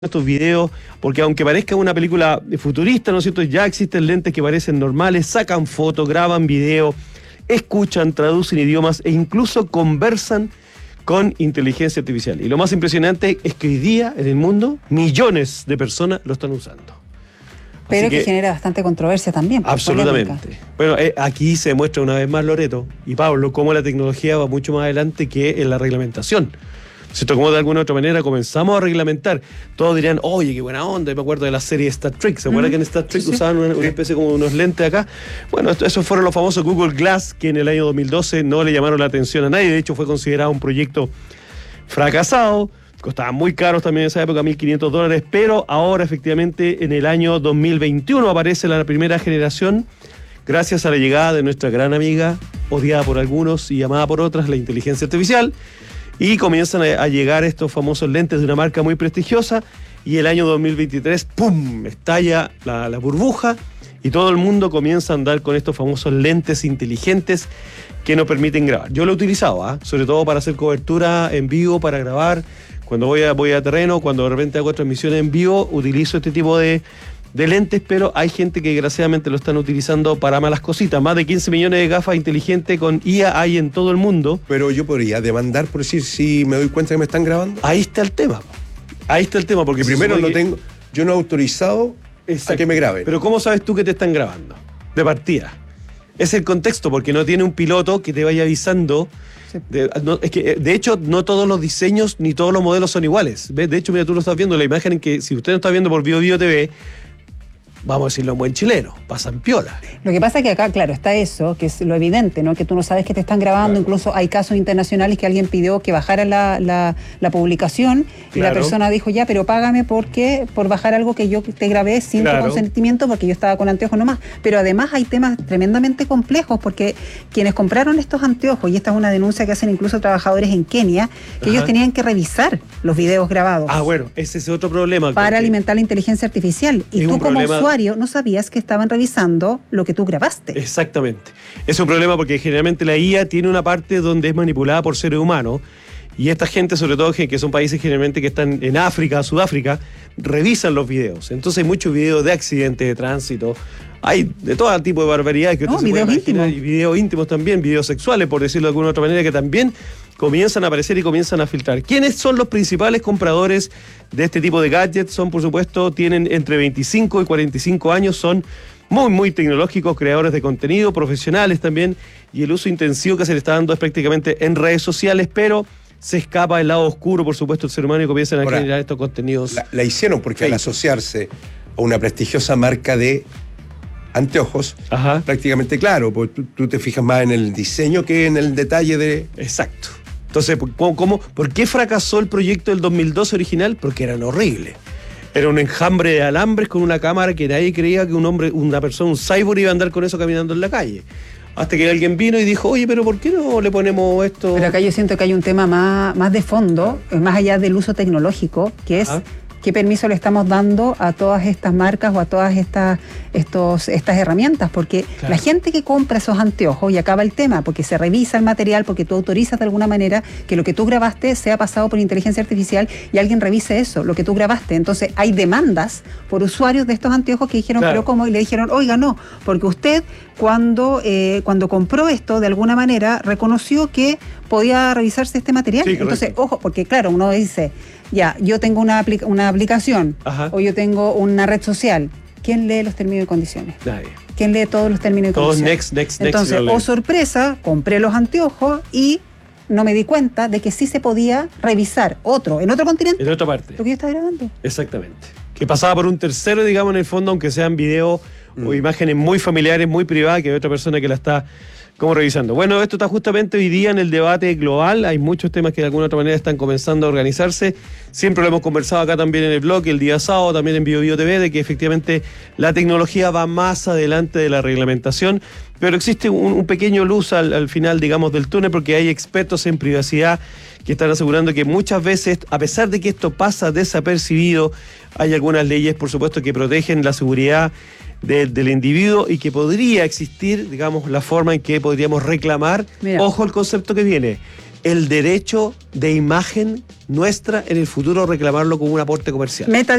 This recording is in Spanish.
estos videos, porque aunque parezca una película futurista, ¿no es cierto?, ya existen lentes que parecen normales, sacan fotos, graban video, escuchan, traducen idiomas e incluso conversan con inteligencia artificial. Y lo más impresionante es que hoy día en el mundo millones de personas lo están usando. Pero que genera bastante controversia también. Absolutamente. Polémica. Bueno, aquí se muestra una vez más, Loreto y Pablo, cómo la tecnología va mucho más adelante que en la reglamentación. ¿Cierto? Como de alguna u otra manera comenzamos a reglamentar. Todos dirían, oye, qué buena onda. Me acuerdo de la serie Star Trek. ¿Se acuerdan que en Star Trek usaban una especie como unos lentes acá? Bueno, esos fueron los famosos Google Glass, que en el año 2012 no le llamaron la atención a nadie. De hecho, fue considerado un proyecto fracasado. Costaban muy caros también en esa época, $1.500. Pero ahora, efectivamente, en el año 2021 aparece la primera generación, gracias a la llegada de nuestra gran amiga, odiada por algunos y amada por otras, la inteligencia artificial. Y comienzan a llegar estos famosos lentes de una marca muy prestigiosa y el año 2023, ¡pum!, estalla la burbuja y todo el mundo comienza a andar con estos famosos lentes inteligentes que nos permiten grabar. Yo lo he utilizado, sobre todo para hacer cobertura en vivo, para grabar. Cuando voy a terreno, cuando de repente hago transmisiones en vivo, utilizo este tipo de lentes, pero hay gente que desgraciadamente lo están utilizando para malas cositas. Más de 15 millones de gafas inteligentes con IA hay en todo el mundo. Pero yo podría demandar por decir si me doy cuenta que me están grabando. Ahí está el tema. Porque primero yo no he autorizado a que me graben. Pero ¿cómo sabes tú que te están grabando? De partida. Es el contexto, porque no tiene un piloto que te vaya avisando. Sí. De hecho, no todos los diseños ni todos los modelos son iguales. ¿Ves? De hecho, mira, tú lo estás viendo, la imagen en que si usted no está viendo por Bio TV, vamos a decirlo en buen chileno, pasan piola. Lo que pasa es que acá, claro, está eso, que es lo evidente, ¿no? Que tú no sabes que te están grabando. Claro. Incluso hay casos internacionales que alguien pidió que bajara la publicación. Claro. Y la persona dijo, ya, pero págame por bajar algo que yo te grabé sin tu consentimiento, porque yo estaba con anteojos nomás. Pero además hay temas tremendamente complejos, porque quienes compraron estos anteojos, y esta es una denuncia que hacen incluso trabajadores en Kenia, que ellos tenían que revisar los videos grabados. Bueno, ese es otro problema. Para alimentar la inteligencia artificial. Y tú como usuario no sabías que estaban revisando lo que tú grabaste. Exactamente. Es un problema porque generalmente la IA tiene una parte donde es manipulada por seres humanos y esta gente, sobre todo que son países generalmente que están en África, Sudáfrica, revisan los videos. Entonces hay muchos videos de accidentes de tránsito, hay de todo tipo de barbaridades que videos íntimos. Y videos íntimos también, videos sexuales, por decirlo de alguna otra manera, que también comienzan a aparecer y comienzan a filtrar. ¿Quiénes son los principales compradores de este tipo de gadgets? Son, por supuesto, tienen entre 25 y 45 años, son muy, muy tecnológicos, creadores de contenido, profesionales también, y el uso intensivo que se le está dando es prácticamente en redes sociales, pero se escapa el lado oscuro, por supuesto, el ser humano, y comienzan a generar estos contenidos. La hicieron porque al asociarse a una prestigiosa marca de anteojos, prácticamente claro, porque tú te fijas más en el diseño que en el detalle de... Exacto. Entonces, ¿por qué fracasó el proyecto del 2012 original? Porque eran horribles. Era un enjambre de alambres con una cámara que nadie creía que una persona, un cyborg, iba a andar con eso caminando en la calle. Hasta que alguien vino y dijo, oye, pero ¿por qué no le ponemos esto? Pero acá yo siento que hay un tema más de fondo, más allá del uso tecnológico, que es qué permiso le estamos dando a todas estas marcas o a todas estas herramientas, porque la gente que compra esos anteojos, y acaba el tema, porque se revisa el material, porque tú autorizas de alguna manera que lo que tú grabaste sea pasado por inteligencia artificial y alguien revise eso, lo que tú grabaste. Entonces hay demandas por usuarios de estos anteojos que dijeron, pero ¿cómo? Y le dijeron, oiga, no, porque usted cuando compró esto, de alguna manera reconoció que podía revisarse este material. Sí, entonces, ojo, porque claro, uno dice, ya, yo tengo una aplicación o yo tengo una red social. ¿Quién lee los términos y condiciones? Nadie. ¿Quién lee todos los términos y condiciones? Todos next. Entonces, sorpresa, compré los anteojos y no me di cuenta de que sí se podía revisar en otro continente. En otra parte. Lo que yo estaba grabando. Exactamente. Que pasaba por un tercero, digamos, en el fondo, aunque sean videos o imágenes muy familiares, muy privadas, que hay otra persona que la está como revisando. Bueno, esto está justamente hoy día en el debate global. Hay muchos temas que de alguna otra manera están comenzando a organizarse. Siempre lo hemos conversado acá también en el blog, el día sábado, también en Bio TV, de que efectivamente la tecnología va más adelante de la reglamentación, pero existe un pequeño luz al final, digamos, del túnel, porque hay expertos en privacidad que están asegurando que muchas veces, a pesar de que esto pasa desapercibido, hay algunas leyes, por supuesto, que protegen la seguridad del individuo y que podría existir, digamos, la forma en que podríamos reclamar, ojo el concepto que viene, el derecho de imagen nuestra en el futuro reclamarlo como un aporte comercial.